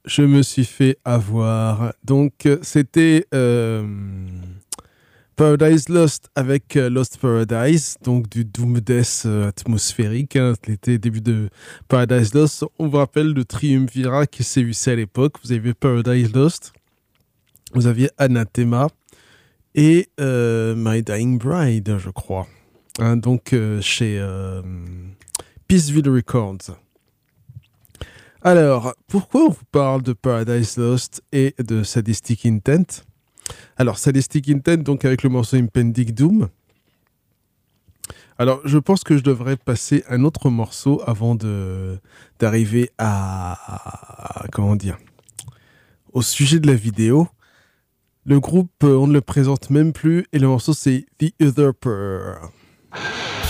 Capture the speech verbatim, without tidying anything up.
Je me suis fait avoir. Donc, euh, c'était euh, Paradise Lost avec euh, Lost Paradise, donc du Doom Death euh, atmosphérique. Hein, c'était début de Paradise Lost. On vous rappelle le triumvirat qui s'est eu à l'époque. Vous avez Paradise Lost, vous aviez Anathema et euh, My Dying Bride, je crois. Hein, donc, euh, chez euh, Peaceville Records. Alors, pourquoi on vous parle de Paradise Lost et de Sadistic Intent? Alors, Sadistic Intent, donc avec le morceau Impending Doom. Alors, je pense que je devrais passer un autre morceau avant de d'arriver à, à- comment dire, au sujet de la vidéo. Le groupe, euh, on ne le présente même plus et le morceau c'est The Usurper.